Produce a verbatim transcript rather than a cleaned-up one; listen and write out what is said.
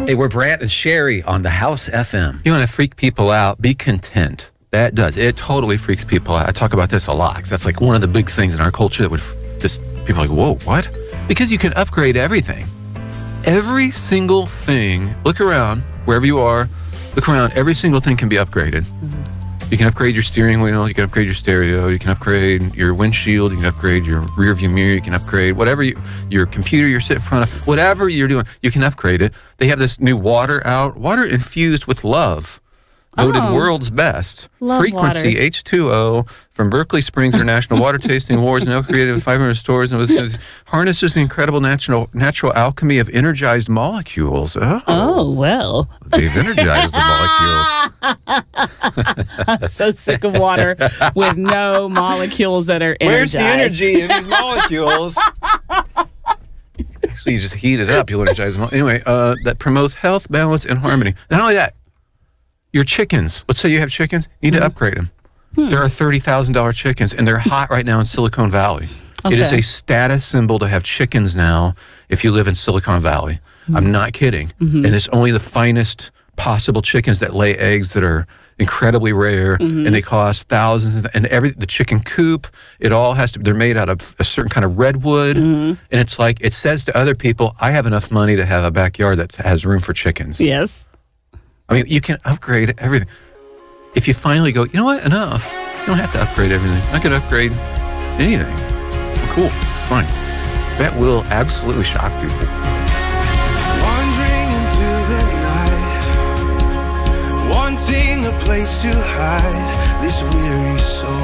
Hey, we're Brant and Sherry on the House F M. You want to freak people out, be content. That does. It totally freaks people out. I talk about this a lot because that's like one of the big things in our culture that would f- just, people are like, whoa, what? Because you can upgrade everything. Every single thing, look around, wherever you are, look around, every single thing can be upgraded. Mm-hmm. You can upgrade your steering wheel, you can upgrade your stereo, you can upgrade your windshield, you can upgrade your rear view mirror, you can upgrade whatever, you, your computer you're sitting in front of, whatever you're doing, you can upgrade it. They have this new water out, water infused with love, voted Oh. world's best. Love Frequency water. H two O from Berkeley Springs International Water Tasting Awards, now created with five hundred stores, and was, harnesses the incredible natural natural alchemy of energized molecules. Oh, Oh, well. they've energized the molecules. I'm so sick of water with no molecules that are Where's energized. the energy in these molecules? Actually, you just heat it up. You'll energize them. Anyway, uh, that promotes health, balance, and harmony. Not only that, your chickens. Let's say you have chickens. You need to upgrade them. Hmm. There are thirty thousand dollar chickens, and they're hot right now in Silicon Valley. It is Okay. a status symbol to have chickens now if you live in Silicon Valley. I'm not kidding. Mm-hmm. And it's only the finest possible chickens that lay eggs that are incredibly rare, Mm-hmm. and they cost thousands. And every the chicken coop, it all has to. They're made out of a certain kind of redwood, Mm-hmm. and it's like it says to other people, "I have enough money to have a backyard that has room for chickens." Yes. I mean, you can upgrade everything. If you finally go, you know what, enough. You don't have to upgrade everything. I could upgrade anything. Well, cool, fine. That will absolutely shock people. Wandering into the night, wanting a place to hide this weary soul.